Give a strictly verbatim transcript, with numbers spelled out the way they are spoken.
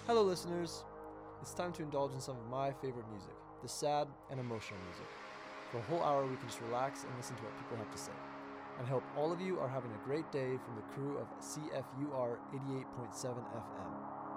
Hello, listeners. It's time to indulge in some of my favorite music, the sad and emotional music. For a whole hour, we can just relax and listen to what people have to say. And I hope all of you are having a great day from the crew of C F U R eighty-eight point seven F M.